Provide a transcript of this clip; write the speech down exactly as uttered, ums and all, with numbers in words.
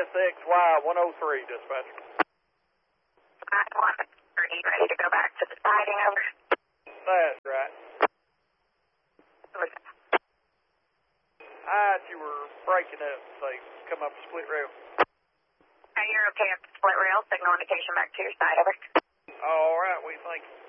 S X Y one oh three, dispatcher. Are you ready to go back to the siding, over? That's right. I thought you were breaking up, so you come up split rail. Are you okay up the split rail? Signal indication back to your side, over. All right, we think.